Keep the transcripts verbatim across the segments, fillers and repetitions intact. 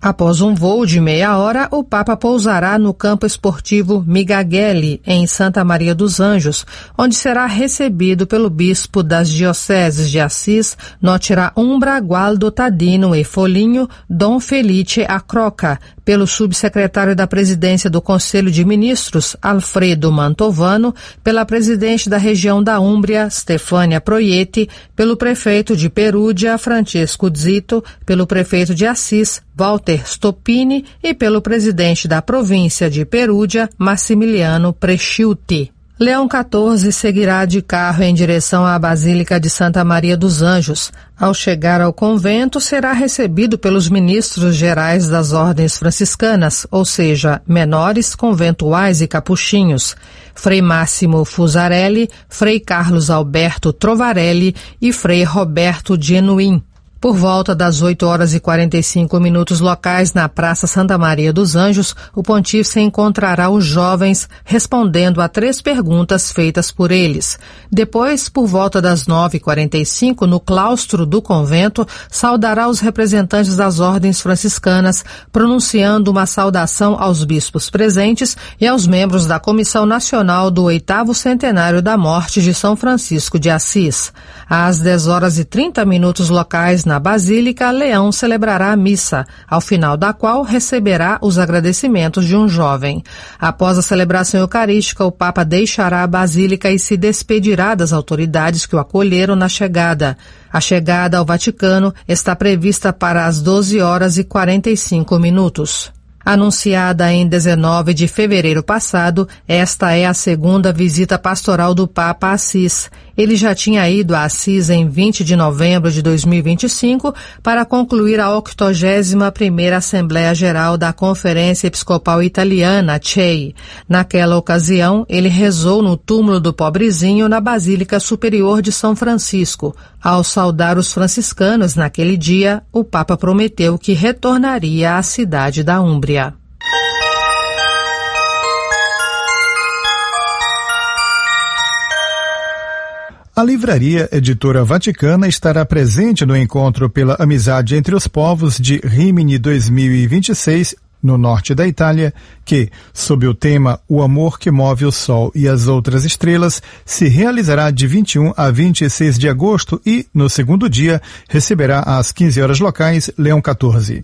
Após um voo de meia hora, o Papa pousará no campo esportivo Migaghelli, em Santa Maria dos Anjos, onde será recebido pelo bispo das dioceses de Assis, Notira Umbra, Gualdo Tadino e Foligno, Dom Felice Acroca, pelo subsecretário da Presidência do Conselho de Ministros, Alfredo Mantovano, pela presidente da região da Úmbria, Stefânia Proietti, pelo prefeito de Perúdia, Francesco Zito, pelo prefeito de Assis, Walter Stoppini, e pelo presidente da província de Perúdia, Massimiliano Presciuti. Leão quatorze seguirá de carro em direção à Basílica de Santa Maria dos Anjos. Ao chegar ao convento, será recebido pelos ministros gerais das ordens franciscanas, ou seja, menores, conventuais e capuchinhos, Frei Máximo Fusarelli, Frei Carlos Alberto Trovarelli e Frei Roberto Genuim. Por volta das oito horas e quarenta e cinco minutos locais, na Praça Santa Maria dos Anjos, o pontífice encontrará os jovens respondendo a três perguntas feitas por eles. Depois, por volta das nove e quarenta e cinco, no claustro do convento, saudará os representantes das ordens franciscanas, pronunciando uma saudação aos bispos presentes e aos membros da Comissão Nacional do oitavo Centenário da Morte de São Francisco de Assis. Às dez horas e trinta minutos locais, na Basílica, Leão celebrará a missa, ao final da qual receberá os agradecimentos de um jovem. Após a celebração eucarística, o Papa deixará a Basílica e se despedirá das autoridades que o acolheram na chegada. A chegada ao Vaticano está prevista para as doze horas e quarenta e cinco minutos. Anunciada em dezenove de fevereiro passado, esta é a segunda visita pastoral do Papa a Assis. Ele já tinha ido a Assis em vinte de novembro de dois mil e vinte e cinco para concluir a octogésima primeira Assembleia Geral da Conferência Episcopal Italiana, C E I. Naquela ocasião, ele rezou no túmulo do pobrezinho na Basílica Superior de São Francisco. Ao saudar os franciscanos naquele dia, o Papa prometeu que retornaria à cidade da Úmbria. A Livraria Editora Vaticana estará presente no encontro pela amizade entre os povos de Rimini dois mil e vinte e seis, no norte da Itália, que, sob o tema O Amor que Move o Sol e as Outras Estrelas, se realizará de vinte e um a vinte e seis de agosto e, no segundo dia, receberá às quinze horas locais Leão quatorze.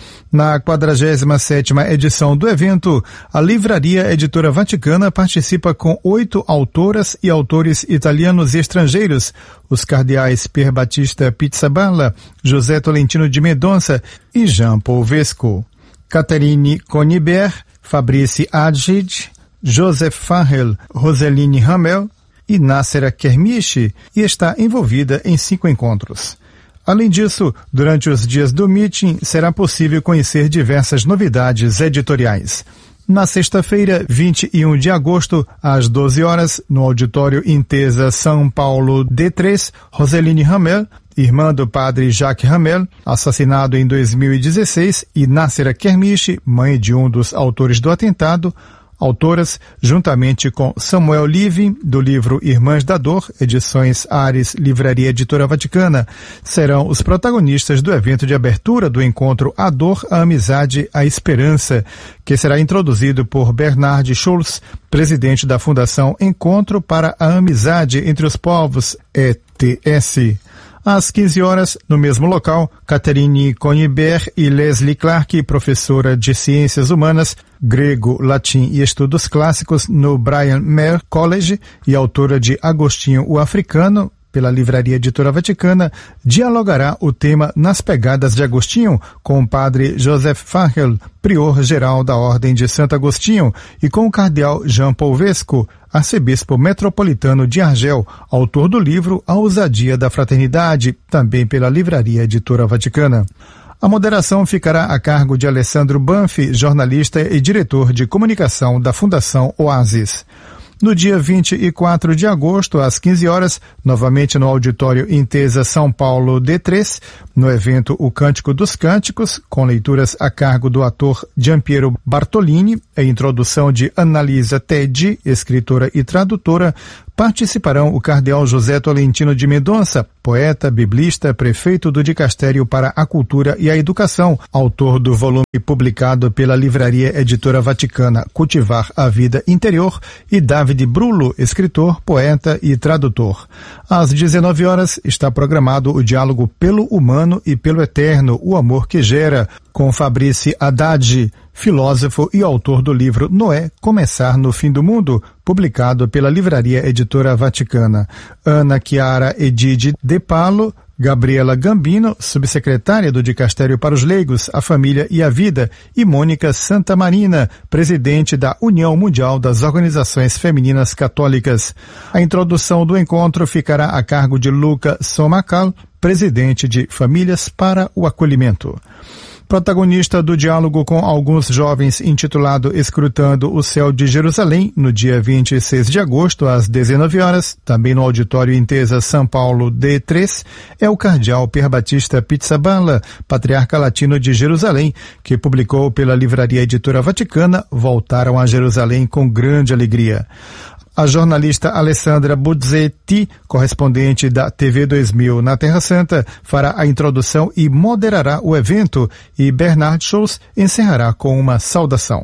Na quadragésima sétima edição do evento, a Livraria Editora Vaticana participa com oito autoras e autores italianos e estrangeiros, os cardeais Pier Battista Pizzaballa, José Tolentino de Mendonça e Jean Paul Vesco. Caterine Conibert, Fabrice Adjid, Joseph Farrell, Roseline Hamel e Nássera Kermiche, e está envolvida em cinco encontros. Além disso, durante os dias do meeting, será possível conhecer diversas novidades editoriais. Na sexta-feira, vinte e um de agosto, às doze horas, no auditório Intesa São Paulo D três, Roseline Hamel, irmã do padre Jacques Hamel, assassinado em dois mil e dezesseis, e Nássera Kermiche, mãe de um dos autores do atentado, autoras, juntamente com Samuel Living, do livro Irmãs da Dor, edições Ares, Livraria Editora Vaticana, serão os protagonistas do evento de abertura do encontro A Dor, a Amizade, a Esperança, que será introduzido por Bernard Schulz, presidente da Fundação Encontro para a Amizade entre os Povos, E T S. Às quinze horas, no mesmo local, Caterine Conibert e Leslie Clark, professora de Ciências Humanas, Grego, Latim e Estudos Clássicos no Brian Mayer College e autora de Agostinho o Africano, pela Livraria Editora Vaticana, dialogará o tema Nas Pegadas de Agostinho com o padre Joseph Farrell, prior-geral da Ordem de Santo Agostinho, e com o cardeal Jean Paul Vesco, arcebispo metropolitano de Argel, autor do livro A Ousadia da Fraternidade, também pela Livraria Editora Vaticana. A moderação ficará a cargo de Alessandro Banfi, jornalista e diretor de comunicação da Fundação Oasis. No dia vinte e quatro de agosto, às quinze horas, novamente no auditório Intesa São Paulo D três, no evento O Cântico dos Cânticos, com leituras a cargo do ator Giampiero Bartolini, a introdução de Annalisa Teddi, escritora e tradutora, Participarão o cardeal José Tolentino de Mendonça, poeta, biblista, prefeito do Dicastério para a Cultura e a Educação, autor do volume publicado pela Livraria Editora Vaticana Cultivar a Vida Interior, e David Brulo, escritor, poeta e tradutor. Às dezenove horas está programado o diálogo Pelo Humano e pelo Eterno, o Amor que Gera, com Fabrice Haddad, filósofo e autor do livro Noé, Começar no Fim do Mundo, publicado pela Livraria Editora Vaticana. Ana Chiara Edide De Palo, Gabriela Gambino, subsecretária do Dicastério para os Leigos, a Família e a Vida, e Mônica Santa Marina, presidente da União Mundial das Organizações Femininas Católicas. A introdução do encontro ficará a cargo de Luca Somacal, presidente de Famílias para o Acolhimento. Protagonista do diálogo com alguns jovens intitulado Escrutando o Céu de Jerusalém, no dia vinte e seis de agosto, às dezenove horas, também no Auditório Intesa São Paulo D três, é o cardeal Pierbatista Pizzaballa, patriarca latino de Jerusalém, que publicou pela Livraria Editora Vaticana Voltaram a Jerusalém com Grande Alegria. A jornalista Alessandra Buzzetti, correspondente da T V dois mil na Terra Santa, fará a introdução e moderará o evento, e Bernard Scholz encerrará com uma saudação.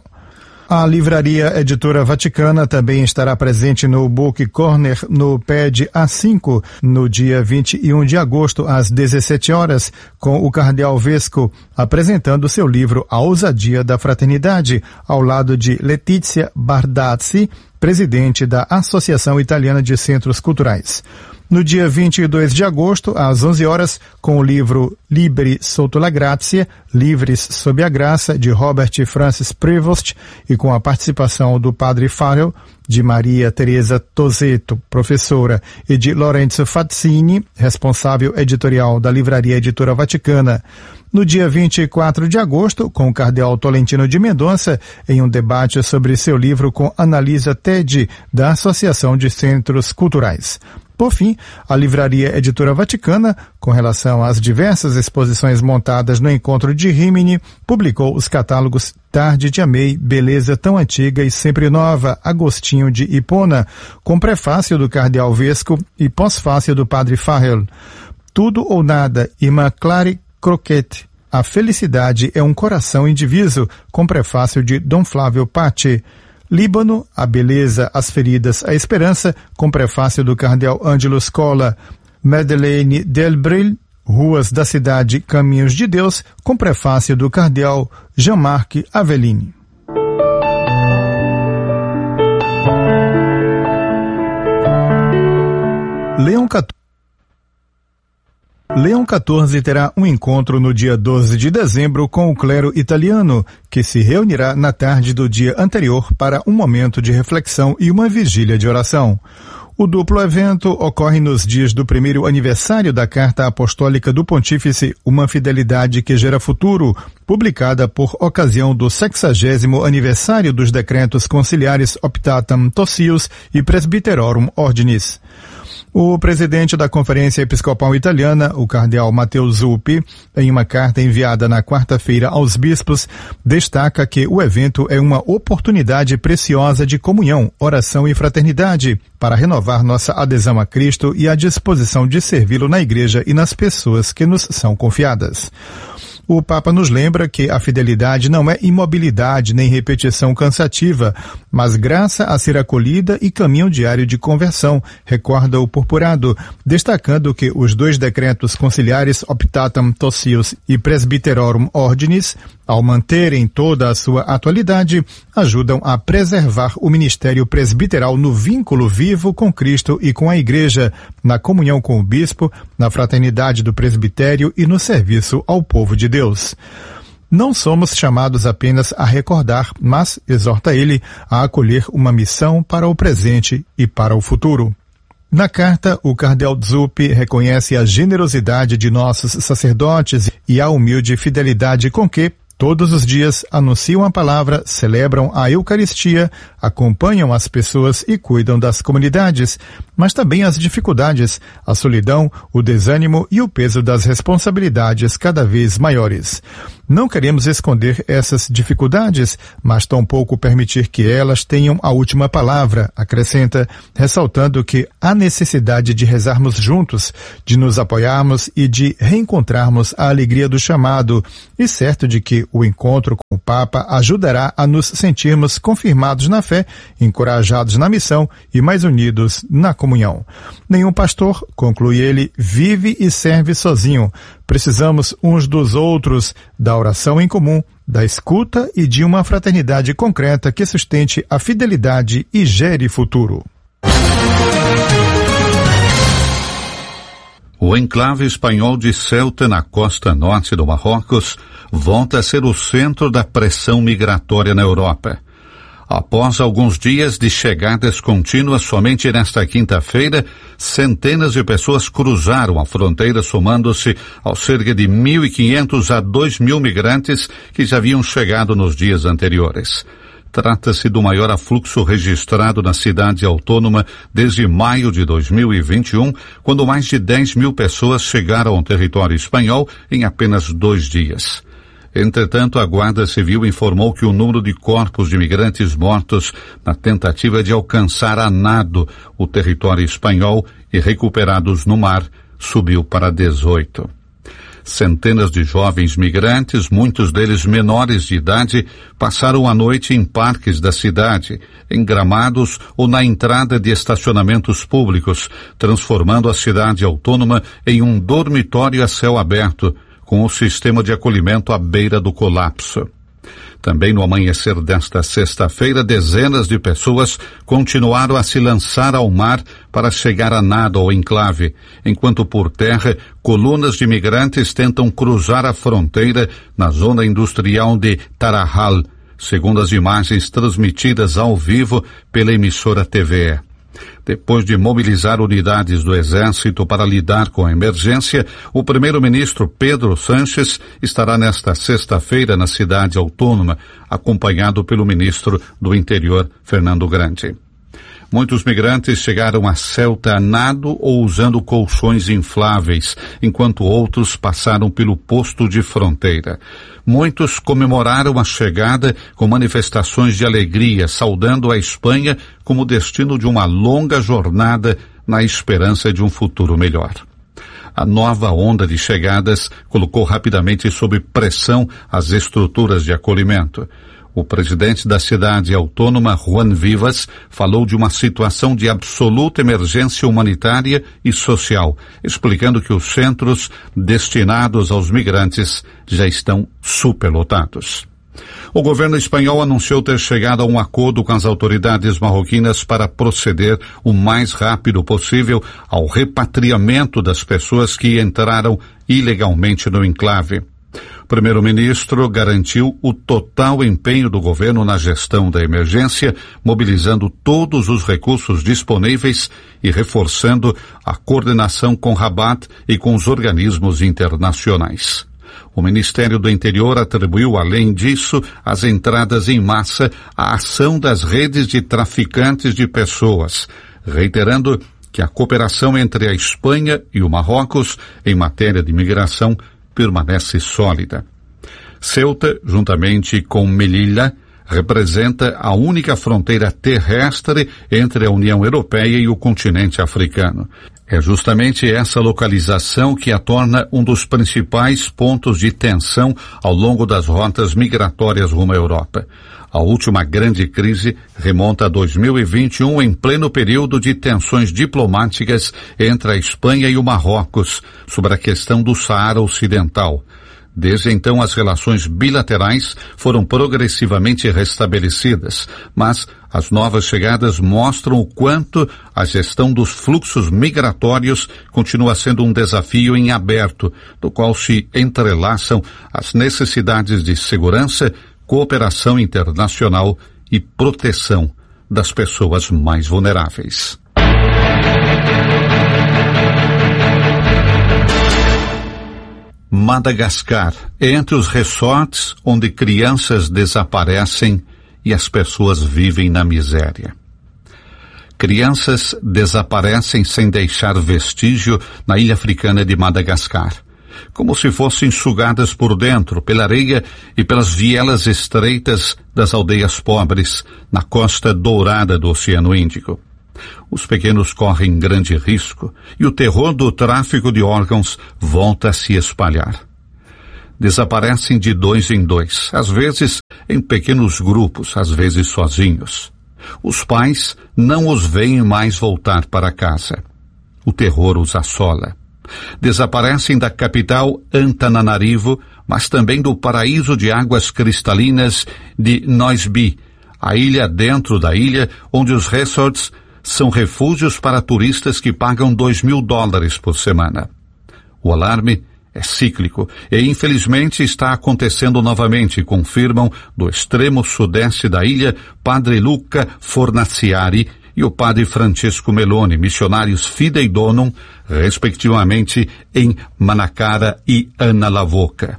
A Livraria Editora Vaticana também estará presente no Book Corner no P E D A cinco, no dia vinte e um de agosto, às dezessete horas, com o cardeal Vesco apresentando seu livro A Ousadia da Fraternidade, ao lado de Letizia Bardazzi, presidente da Associação Italiana de Centros Culturais. No dia vinte e dois de agosto, às onze horas, com o livro Liberi sotto la grazia, Livres sob a Graça, de Robert Francis Prevost, e com a participação do padre Farrell, de Maria Teresa Tosetto, professora, e de Lorenzo Fazzini, responsável editorial da Livraria Editora Vaticana. No dia vinte e quatro de agosto, com o cardeal Tolentino de Mendonça, em um debate sobre seu livro com Analisa Tedi, da Associação de Centros Culturais. Por fim, a Livraria Editora Vaticana, com relação às diversas exposições montadas no encontro de Rimini, publicou os catálogos Tarde de Amei, Beleza Tão Antiga e Sempre Nova, Agostinho de Hipona, com prefácio do cardeal Vesco e pós-fácio do padre Farrell. Tudo ou Nada, Irmã Clary Croquette. A Felicidade é um Coração Indiviso, com prefácio de Dom Flávio Pace. Líbano, a Beleza, as Feridas, a Esperança, com prefácio do cardeal Ângelo Scola. Madeleine Delbril, Ruas da Cidade, Caminhos de Deus, com prefácio do cardeal Jean-Marc Avellini. Leão quatorze Leão quatorze terá um encontro no dia doze de dezembro com o clero italiano, que se reunirá na tarde do dia anterior para um momento de reflexão e uma vigília de oração. O duplo evento ocorre nos dias do primeiro aniversário da Carta Apostólica do Pontífice Uma Fidelidade que Gera Futuro, publicada por ocasião do sexagésimo aniversário dos decretos conciliares Optatam Tossius e Presbyterorum Ordinis. O presidente da Conferência Episcopal Italiana, o cardeal Matteo Zuppi, em uma carta enviada na quarta-feira aos bispos, destaca que o evento é uma oportunidade preciosa de comunhão, oração e fraternidade para renovar nossa adesão a Cristo e a disposição de servi-lo na Igreja e nas pessoas que nos são confiadas. O Papa nos lembra que a fidelidade não é imobilidade nem repetição cansativa, mas graça a ser acolhida e caminho diário de conversão, recorda o purpurado, destacando que os dois decretos conciliares Optatam Tossius e Presbyterorum Ordinis, ao manterem toda a sua atualidade, ajudam a preservar o ministério presbiteral no vínculo vivo com Cristo e com a Igreja, na comunhão com o bispo, na fraternidade do presbitério e no serviço ao povo de Deus. Não somos chamados apenas a recordar, mas, exorta ele, a acolher uma missão para o presente e para o futuro. Na carta, o cardeal Zuppi reconhece a generosidade de nossos sacerdotes e a humilde fidelidade com que, todos os dias, anunciam a palavra, celebram a Eucaristia, acompanham as pessoas e cuidam das comunidades, mas também as dificuldades, a solidão, o desânimo e o peso das responsabilidades cada vez maiores. Não queremos esconder essas dificuldades, mas tampouco permitir que elas tenham a última palavra, acrescenta, ressaltando que há necessidade de rezarmos juntos, de nos apoiarmos e de reencontrarmos a alegria do chamado, e certo de que o encontro com o Papa ajudará a nos sentirmos confirmados na fé, encorajados na missão e mais unidos na comunhão. Nenhum pastor, conclui ele, vive e serve sozinho. Precisamos uns dos outros, da oração em comum, da escuta e de uma fraternidade concreta que sustente a fidelidade e gere futuro. O enclave espanhol de Ceuta, na costa norte do Marrocos, volta a ser o centro da pressão migratória na Europa. Após alguns dias de chegadas contínuas, somente nesta quinta-feira, centenas de pessoas cruzaram a fronteira, somando-se aos cerca de mil e quinhentos a dois mil migrantes que já haviam chegado nos dias anteriores. Trata-se do maior afluxo registrado na cidade autônoma desde maio de dois mil e vinte e um, quando mais de dez mil pessoas chegaram ao território espanhol em apenas dois dias. Entretanto, a Guarda Civil informou que o número de corpos de imigrantes mortos na tentativa de alcançar a nado o território espanhol e recuperados no mar subiu para dezoito. Centenas de jovens migrantes, muitos deles menores de idade, passaram a noite em parques da cidade, em gramados ou na entrada de estacionamentos públicos, transformando a cidade autônoma em um dormitório a céu aberto, com o sistema de acolhimento à beira do colapso. Também no amanhecer desta sexta-feira, dezenas de pessoas continuaram a se lançar ao mar para chegar a nado ao enclave, enquanto por terra, colunas de imigrantes tentam cruzar a fronteira na zona industrial de Tarajal, segundo as imagens transmitidas ao vivo pela emissora T V E. Depois de mobilizar unidades do Exército para lidar com a emergência, o primeiro-ministro Pedro Sánchez estará nesta sexta-feira na cidade autônoma, acompanhado pelo ministro do Interior, Fernando Grande. Muitos migrantes chegaram a Ceuta a nado ou usando colchões infláveis, enquanto outros passaram pelo posto de fronteira. Muitos comemoraram a chegada com manifestações de alegria, saudando a Espanha como destino de uma longa jornada na esperança de um futuro melhor. A nova onda de chegadas colocou rapidamente sob pressão as estruturas de acolhimento. O presidente da cidade autônoma, Juan Vivas, falou de uma situação de absoluta emergência humanitária e social, explicando que os centros destinados aos migrantes já estão superlotados. O governo espanhol anunciou ter chegado a um acordo com as autoridades marroquinas para proceder o mais rápido possível ao repatriamento das pessoas que entraram ilegalmente no enclave. O primeiro-ministro garantiu o total empenho do governo na gestão da emergência, mobilizando todos os recursos disponíveis e reforçando a coordenação com Rabat e com os organismos internacionais. O Ministério do Interior atribuiu, além disso, às entradas em massa à ação das redes de traficantes de pessoas, reiterando que a cooperação entre a Espanha e o Marrocos em matéria de imigração permanece sólida. Ceuta, juntamente com Melilla, representa a única fronteira terrestre entre a União Europeia e o continente africano. É justamente essa localização que a torna um dos principais pontos de tensão ao longo das rotas migratórias rumo à Europa. A última grande crise remonta a dois mil e vinte e um, em pleno período de tensões diplomáticas entre a Espanha e o Marrocos sobre a questão do Saara Ocidental. Desde então, as relações bilaterais foram progressivamente restabelecidas, mas as novas chegadas mostram o quanto a gestão dos fluxos migratórios continua sendo um desafio em aberto, do qual se entrelaçam as necessidades de segurança, cooperação internacional e proteção das pessoas mais vulneráveis. Madagascar, entre os resorts onde crianças desaparecem e as pessoas vivem na miséria. Crianças desaparecem sem deixar vestígio na ilha africana de Madagascar. como se fossem sugadas por dentro, pela areia e pelas vielas estreitas das aldeias pobres na costa dourada do Oceano Índico. Os pequenos correm grande risco e o terror do tráfico de órgãos volta a se espalhar. Desaparecem de dois em dois, às vezes em pequenos grupos, às vezes sozinhos. Os pais não os veem mais voltar para casa. O terror os assola. Desaparecem da capital Antananarivo, mas também do paraíso de águas cristalinas de Nosby, a ilha dentro da ilha, onde os resorts são refúgios para turistas que pagam dois mil dólares por semana. O alarme é cíclico e, infelizmente, está acontecendo novamente, confirmam do extremo sudeste da ilha Padre Luca Fornaciari e o Padre Francisco Meloni, missionários Fidei Donum, respectivamente em Manacara e Analavoca.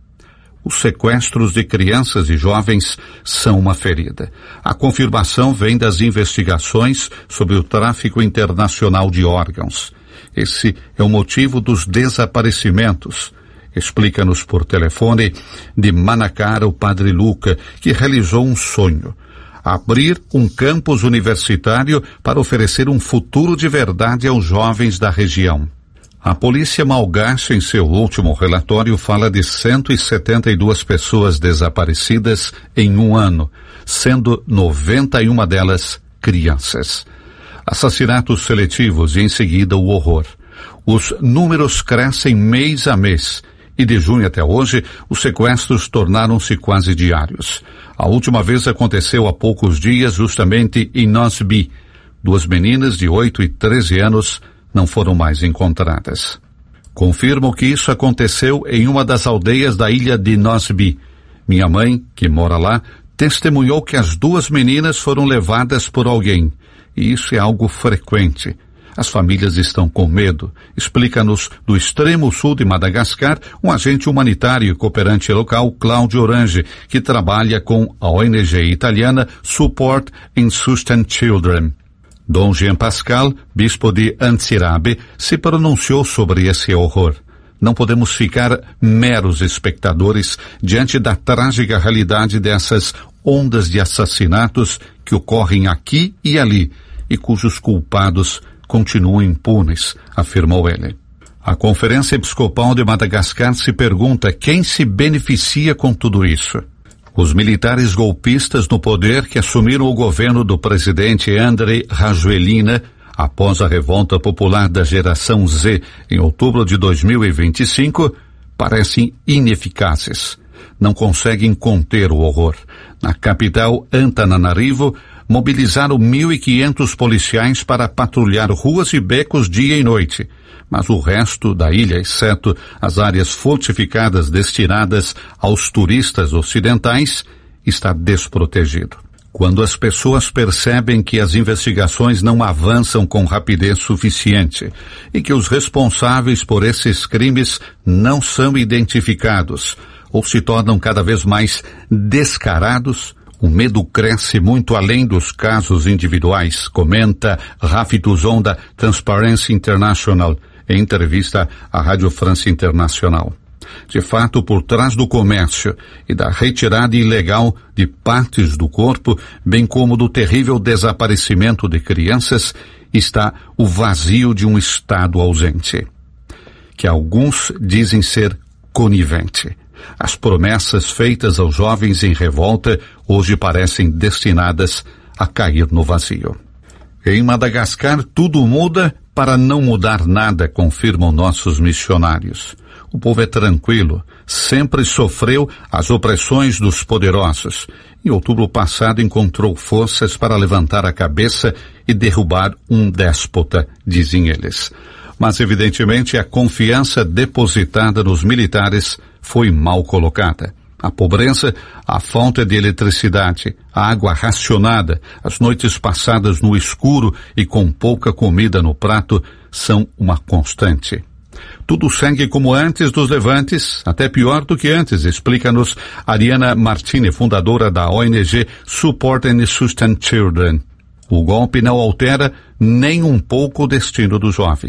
Os sequestros de crianças e jovens são uma ferida. A confirmação vem das investigações sobre o tráfico internacional de órgãos. Esse é o motivo dos desaparecimentos. Explica-nos por telefone de Manacara o Padre Luca, que realizou um sonho: abrir um campus universitário para oferecer um futuro de verdade aos jovens da região. A polícia malgache, em seu último relatório, fala de cento e setenta e duas pessoas desaparecidas em um ano, sendo noventa e uma delas crianças. Assassinatos seletivos e, em seguida, o horror. Os números crescem mês a mês e, de junho até hoje, os sequestros tornaram-se quase diários. A última vez aconteceu há poucos dias, justamente em Nosby. Duas meninas de oito e treze anos não foram mais encontradas. Confirmo que isso aconteceu em uma das aldeias da ilha de Nosby. Minha mãe, que mora lá, testemunhou que as duas meninas foram levadas por alguém. E isso é algo frequente. As famílias estão com medo. Explica-nos do extremo sul de Madagascar um agente humanitário e cooperante local, Cláudio Orange, que trabalha com a O N G italiana Support and Sustain Children. Dom Jean Pascal, bispo de Antsirabe, se pronunciou sobre esse horror. Não podemos ficar meros espectadores diante da trágica realidade dessas ondas de assassinatos que ocorrem aqui e ali e cujos culpados continuam impunes, afirmou ele. A Conferência Episcopal de Madagascar se pergunta quem se beneficia com tudo isso. Os militares golpistas no poder que assumiram o governo do presidente André Rajoelina após a revolta popular da geração Z em outubro de dois mil e vinte e cinco parecem ineficazes. Não conseguem conter o horror. Na capital Antananarivo, mobilizaram mil e quinhentos policiais para patrulhar ruas e becos dia e noite. Mas o resto da ilha, exceto as áreas fortificadas destinadas aos turistas ocidentais, está desprotegido. Quando as pessoas percebem que as investigações não avançam com rapidez suficiente e que os responsáveis por esses crimes não são identificados ou se tornam cada vez mais descarados, o medo cresce muito além dos casos individuais, comenta Rafi Tuzon da Transparency International, em entrevista à Rádio France Internacional. De fato, por trás do comércio e da retirada ilegal de partes do corpo, bem como do terrível desaparecimento de crianças, está o vazio de um Estado ausente, que alguns dizem ser conivente. As promessas feitas aos jovens em revolta hoje parecem destinadas a cair no vazio. Em Madagascar, tudo muda para não mudar nada, confirmam nossos missionários. O povo é tranquilo, sempre sofreu as opressões dos poderosos. Em outubro passado encontrou forças para levantar a cabeça e derrubar um déspota, dizem eles. Mas, evidentemente, a confiança depositada nos militares foi mal colocada. A pobreza, a falta de eletricidade, a água racionada, as noites passadas no escuro e com pouca comida no prato são uma constante. Tudo segue como antes dos levantes, até pior do que antes, explica-nos Ariana Martini, fundadora da O N G Support and Sustain Children. O golpe não altera nem um pouco o destino dos jovens.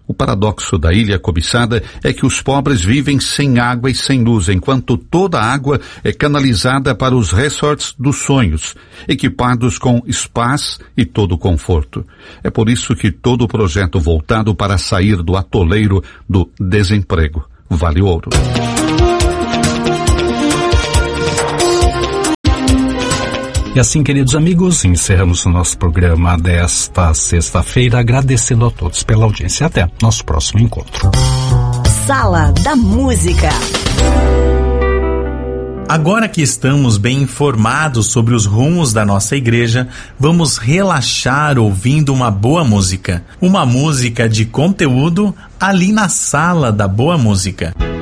O paradoxo da ilha cobiçada é que os pobres vivem sem água e sem luz, enquanto toda a água é canalizada para os resorts dos sonhos, equipados com spas e todo o conforto. É por isso que todo o projeto voltado para sair do atoleiro do desemprego vale ouro. E assim, queridos amigos, encerramos o nosso programa desta sexta-feira, agradecendo a todos pela audiência. Até nosso próximo encontro. Sala da Música. Agora que estamos bem informados sobre os rumos da nossa igreja, vamos relaxar ouvindo uma boa música. Uma música de conteúdo ali na Sala da Boa Música.